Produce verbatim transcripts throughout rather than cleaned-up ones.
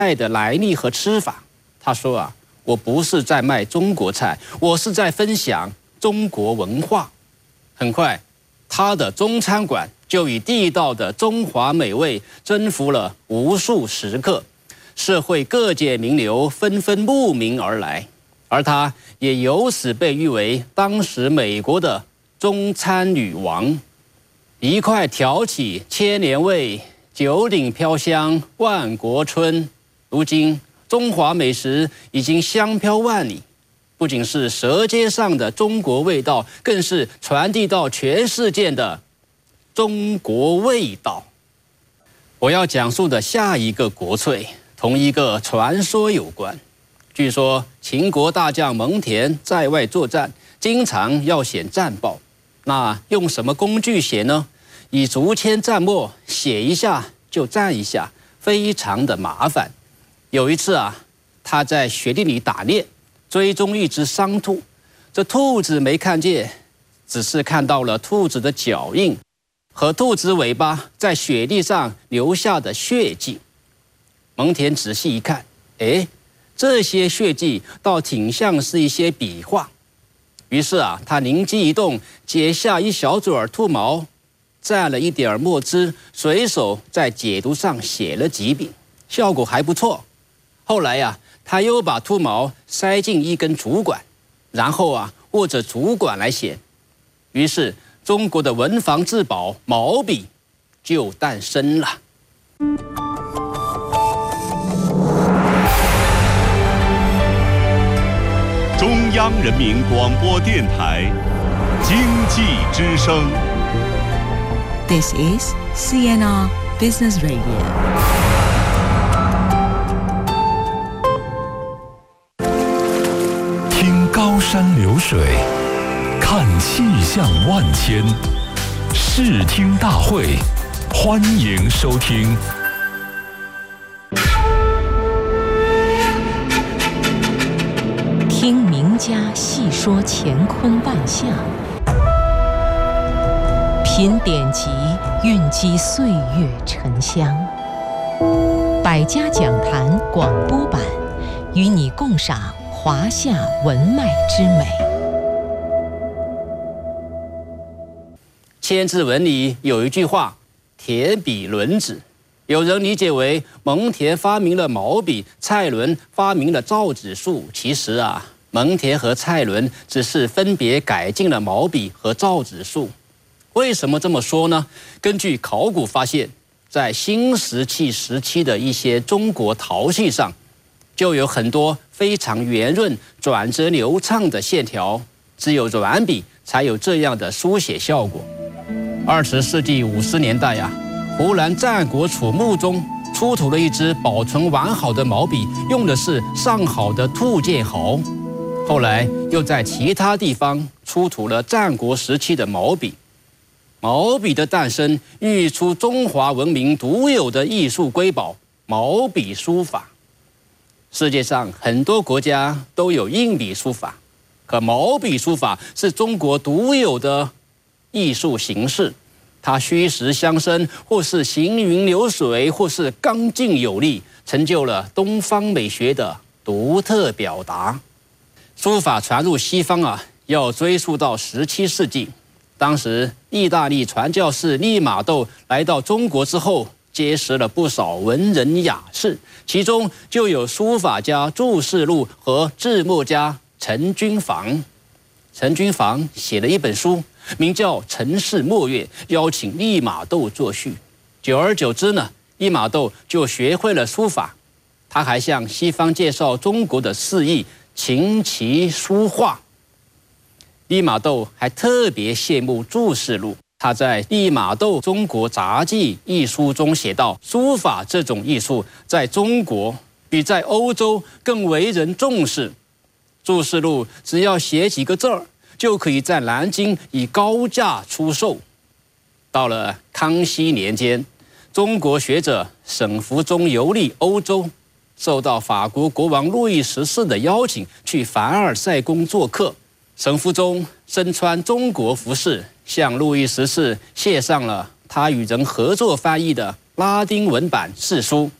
菜的来历和吃法。他说啊，我不是在卖中国菜，我是在分享中国文化。很快，他的中餐馆就以地道的中华美味征服了无数食客，社会各界名流纷纷慕名而来，而他也由此被誉为当时美国的中餐女王。一块挑起千年味，九鼎飘香万国春。如今中华美食已经香飘万里，不仅是舌尖上的中国味道，更是传递到全世界的中国味道。我要讲述的下一个国粹同一个传说有关。据说秦国大将蒙恬在外作战，经常要写战报。那用什么工具写呢？以竹签蘸墨，写一下就蘸一下，非常的麻烦。有一次啊，他在雪地里打猎，追踪一只商兔，这兔子没看见，只是看到了兔子的脚印和兔子尾巴在雪地上留下的血迹。蒙恬仔细一看，哎，这些血迹倒挺像是一些笔画。于是啊，他灵机一动，解下一小撮儿兔毛，蘸了一点墨汁，随手在解读上写了几笔，效果还不错。后来呀、啊，他又把兔毛塞进一根竹管，然后啊，握着竹管来写。于是，中国的文房至宝毛笔就诞生了。 中央人民广播电台经济之声。 This is C N R Business Radio。 听高山流水，看气象万千，视听大会，欢迎收听。 听名家细说乾坤万象，品典籍，蕴积岁月沉香。百家讲坛广播版，与你共赏华夏文脉之美。 千字文里有一句话：“铁笔轮子”，有人理解为蒙恬发明了毛笔，蔡伦发明了造纸术。其实啊，蒙恬和蔡伦只是分别改进了毛笔和造纸术。为什么这么说呢？根据考古发现，在新石器时期的一些中国陶器上，就有很多非常圆润、转折流畅的线条，只有软笔才有这样的书写效果。二十世纪五十年代啊，湖南战国楚墓中出土了一支保存完好的毛笔，用的是上好的兔剑毫。后来又在其他地方出土了战国时期的毛笔。毛笔的诞生孕育出中华文明独有的艺术瑰宝——毛笔书法。世界上很多国家都有硬笔书法，可毛笔书法是中国独有的艺术形式。它虚实相生，或是行云流水，或是刚劲有力，成就了东方美学的独特表达。书法传入西方啊，要追溯到十七世纪。当时，意大利传教士利玛窦来到中国之后，结识了不少文人雅士，其中就有书法家祝世禄和制墨家陈君房。陈君房写了一本书，名叫《陈氏墨月》，邀请利玛窦作序。久而久之呢，利玛窦就学会了书法。他还向西方介绍中国的四艺琴棋书画。利玛窦还特别羡慕祝世禄，他在《利玛窦中国杂记》一书中写道：书法这种艺术在中国比在欧洲更为人重视。祝世禄只要写几个字儿，就可以在南京以高价出售。到了康熙年间，中国学者沈福中游历欧洲，受到法国国王路易十四的邀请，去凡尔赛宫做客。沈福中身穿中国服饰，向路易十四献上了他与人合作翻译的拉丁文版释书，还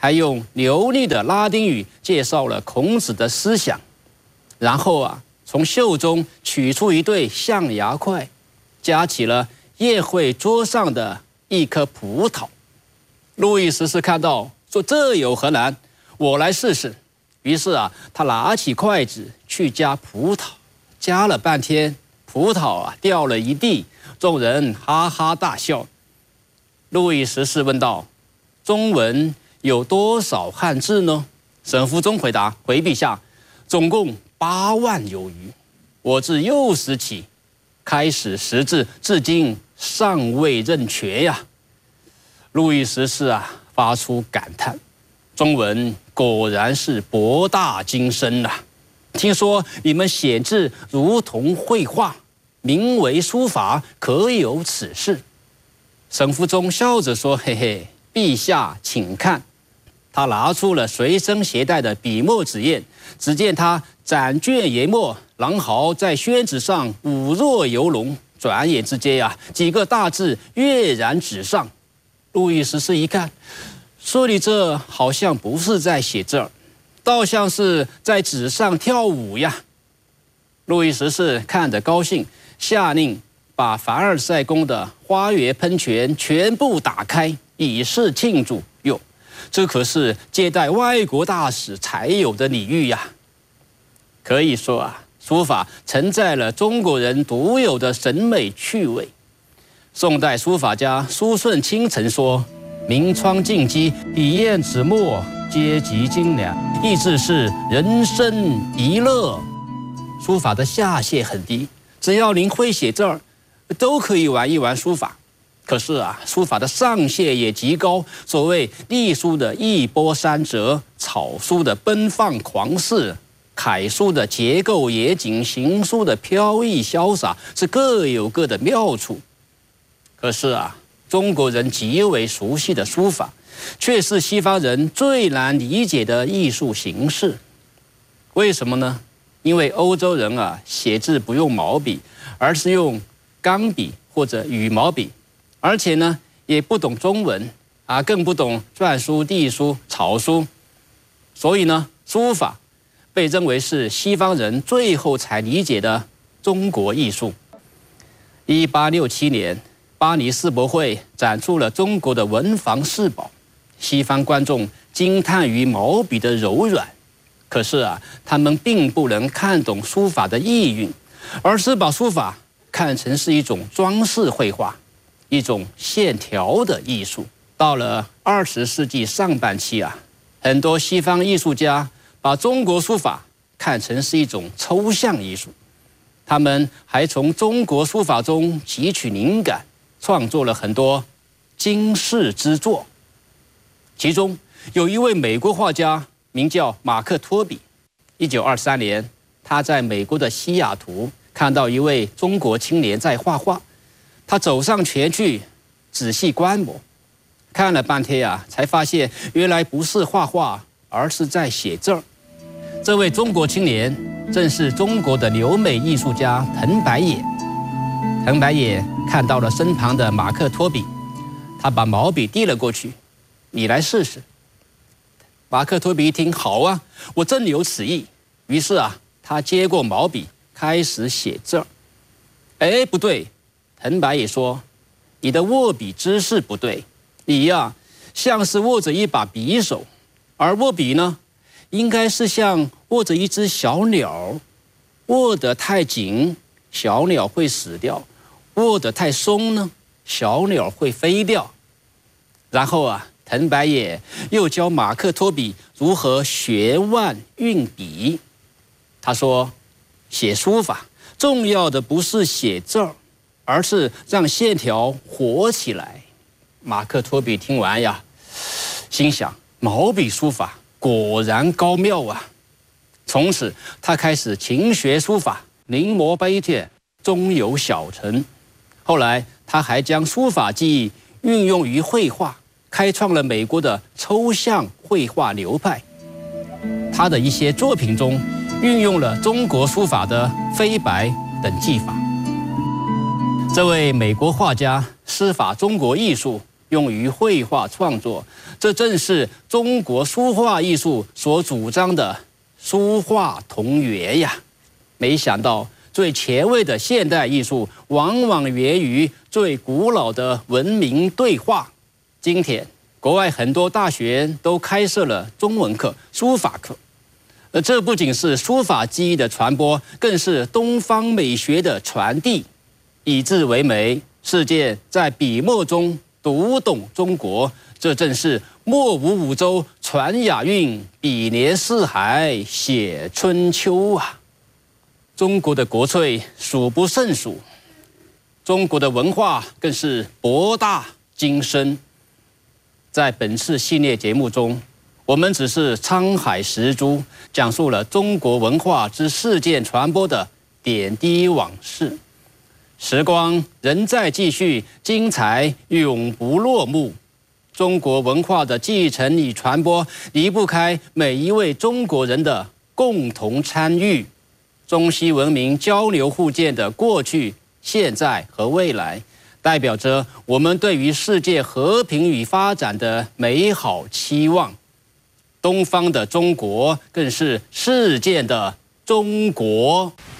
还用流利的拉丁语介绍了孔子的思想，然后啊，从袖中取出一对象牙块，夹起了宴会桌上的一颗葡萄。路易十四看到，说这有何难，我来试试。于是啊，他拿起筷子去夹葡萄，夹了半天，葡萄啊掉了一地，众人哈哈大笑。路易十四问道：“中文有多少汉字呢？”沈福中回答：“回陛下，总共八万有余。我自幼时起开始识字，至今尚未认全呀。”路易十四啊，发出感叹：中文果然是博大精深呐、啊！听说你们写字如同绘画，名为书法，可有此事？沈福中笑着说：“嘿嘿，陛下请看。”他拿出了随身携带的笔墨纸砚，只见他展卷研墨，狼毫在宣纸上舞若游龙。转眼之间呀、啊，几个大字跃然纸上。路易十四一看，说：“你这好像不是在写字儿，倒像是在纸上跳舞呀。”路易十四看得高兴，下令把凡尔赛宫的花园喷泉全部打开，以示庆祝。哟，这可是接待外国大使才有的礼遇呀！可以说啊，书法承载了中国人独有的审美趣味。宋代书法家苏舜钦曾说：“明窗净几，笔砚纸墨，皆极精良，意志是人生一乐。”书法的下限很低，只要您会写字儿，都可以玩一玩书法。可是啊，书法的上限也极高。所谓隶书的一波三折，草书的奔放狂肆，楷书的结构严谨，行书的飘逸潇洒，是各有各的妙处。可是啊，中国人极为熟悉的书法，却是西方人最难理解的艺术形式。为什么呢？因为欧洲人啊，写字不用毛笔，而是用钢笔或者羽毛笔，而且呢，也不懂中文啊，更不懂篆书、隶书、草书，所以呢，书法被认为是西方人最后才理解的中国艺术。一八六七年，巴黎世博会展出了中国的文房四宝，西方观众惊叹于毛笔的柔软。可是啊，他们并不能看懂书法的意蕴，而是把书法看成是一种装饰绘画，一种线条的艺术。到了二十世纪上半期啊，很多西方艺术家把中国书法看成是一种抽象艺术，他们还从中国书法中汲取灵感，创作了很多惊世之作。其中有一位美国画家名叫马克托比。一九二三年，他在美国的西雅图看到一位中国青年在画画，他走上前去仔细观摩，看了半天啊，才发现原来不是画画，而是在写字儿。这位中国青年正是中国的留美艺术家滕白野。滕白野看到了身旁的马克托比，他把毛笔递了过去：“你来试试。”马克托比一听，好啊，我正有此意。于是啊，他接过毛笔，开始写字儿。哎，不对，滕白野说：“你的握笔姿势不对，你呀、啊，像是握着一把匕首，而握笔呢，应该是像握着一只小鸟。握得太紧，小鸟会死掉；握得太松呢，小鸟会飞掉。”然后啊，滕白野又教马克托比如何悬腕运笔。他说：“写书法重要的不是写字儿，而是让线条活起来。”马克托比听完呀，心想：毛笔书法果然高妙啊！从此，他开始勤学书法，临摹碑帖，终有小成。后来，他还将书法技艺运用于绘画，开创了美国的抽象绘画流派。他的一些作品中运用了中国书法的飞白等技法。这位美国画家师法中国艺术， 用于绘画创作。这正是中国书画艺术所主张的书画同源呀。没想到，最前卫的现代艺术往往源于最古老的文明对话。今天，国外很多大学都开设了中文课、书法课。而这不仅是书法技艺的传播，更是东方美学的传递。以字为媒，世界在笔墨中读懂中国，这正是莫无五洲，传雅韵，比连四海，写春秋啊！中国的国粹数不胜数，中国的文化更是博大精深。在本次系列节目中，我们只是沧海遗珠，讲述了中国文化之事件传播的点滴往事。时光仍在继续，精彩永不落幕。中国文化的继承与传播离不开每一位中国人的共同参与。中西文明交流互鉴的过去、现在和未来，代表着我们对于世界和平与发展的美好期望。东方的中国，更是世界的中国。